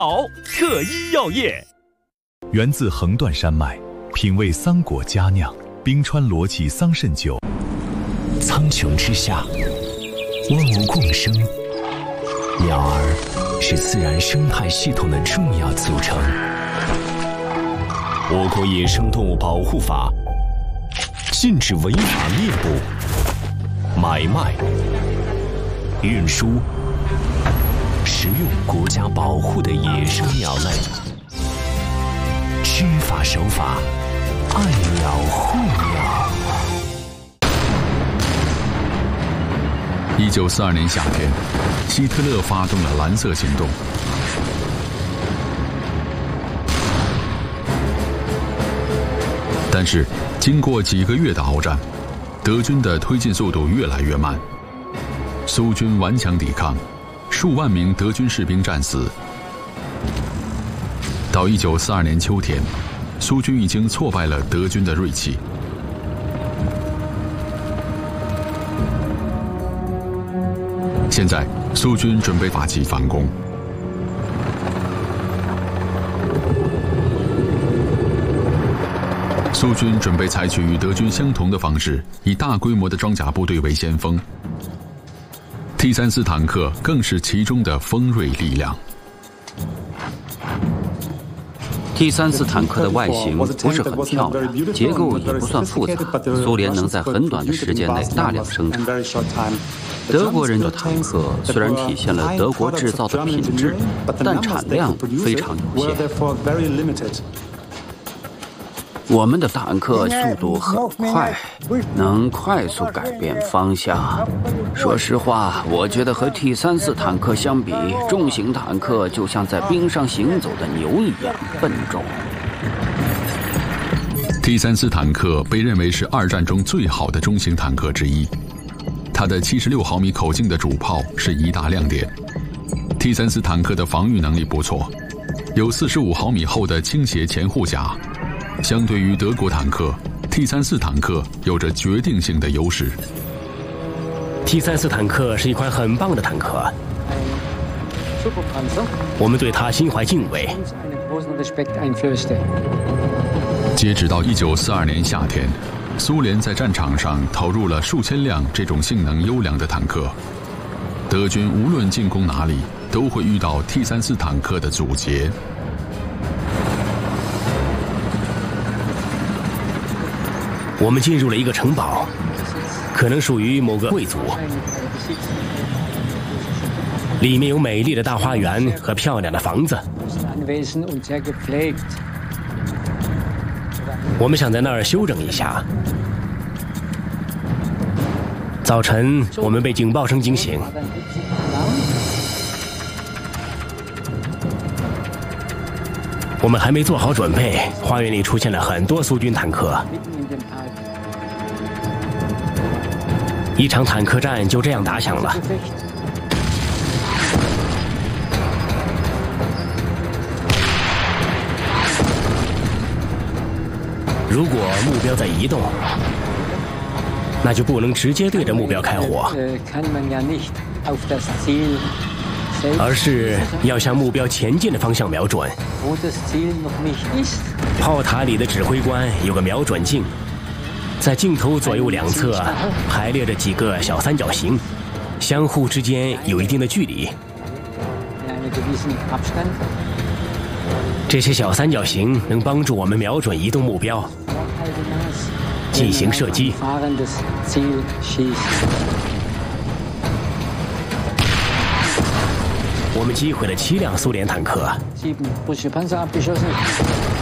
熬特医药业， 源自横断山脉，品味桑果佳酿，冰川罗绮桑葚酒。 苍穹之下，万物共生，鸟儿是自然生态系统的重要组成。我国野生动物保护法禁止违法猎捕、买卖、运输、食用国家保护的野生鸟类。知法守法，爱鸟护鸟。 1942年夏天，希特勒发动了蓝色行动。但是，经过几个月的鏖战，德军的推进速度越来越慢，苏军顽强抵抗，数万名德军士兵战死。到1942年秋天，苏军已经挫败了德军的锐气。现在，苏军准备发起反攻。苏军准备采取与德军相同的方式，以大规模的装甲部队为先锋。T-34坦克更是其中的锋锐力量。 T-34坦克的外形不是很漂亮，结构也不算复杂，苏联能在很短的时间内大量生产。德国人的坦克虽然体现了德国制造的品质，但产量非常有限。我们的坦克速度很快，能快速改变方向。说实话，我觉得和 T-34坦克相比，重型坦克就像在冰上行走的牛一样笨重。 T-34坦克被认为是二战中最好的中型坦克之一，它的76毫米口径的主炮是一大亮点。T-34坦克的防御能力不错，有45毫米厚的倾斜前护甲。相对于德国坦克 ，T-34坦克有着决定性的优势。 T-34坦克是一款很棒的坦克，我们对它心怀敬畏。 截止到1942年夏天，苏联在战场上投入了数千辆这种性能优良的坦克。德军无论进攻哪里，都会遇到 T-34坦克的阻截。 我们进入了一个城堡，可能属于某个贵族。里面有美丽的大花园和漂亮的房子。我们想在那儿休整一下。早晨，我们被警报声惊醒。我们还没做好准备，花园里出现了很多苏军坦克。一场坦克战就这样打响了。如果目标在移动，那就不能直接对着目标开火，而是要向目标前进的方向瞄准。炮塔里的指挥官有个瞄准镜，在镜头左右两侧排列着几个小三角形，相互之间有一定的距离。这些小三角形能帮助我们瞄准移动目标，进行射击。我们击毁了7辆苏联坦克。